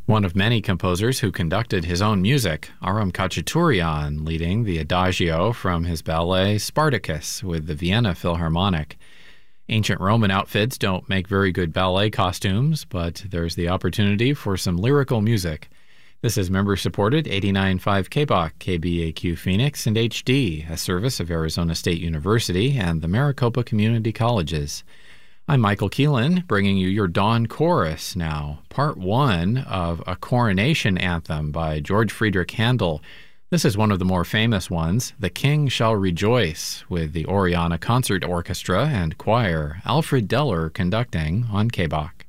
One of many composers who conducted his own music, Aram Khachaturian, leading the Adagio from his ballet Spartacus with the Vienna Philharmonic. Ancient Roman outfits don't make very good ballet costumes, but there's the opportunity for some lyrical music. This is member-supported 89.5 KBOK, KBAQ Phoenix, and HD, a service of Arizona State University and the Maricopa Community Colleges. I'm Michael Keelan, bringing you your Dawn Chorus now, part one of a coronation anthem by George Friedrich Handel. This is one of the more famous ones, The King Shall Rejoice, with the Oriana Concert Orchestra and Choir, Alfred Deller conducting on KBOK.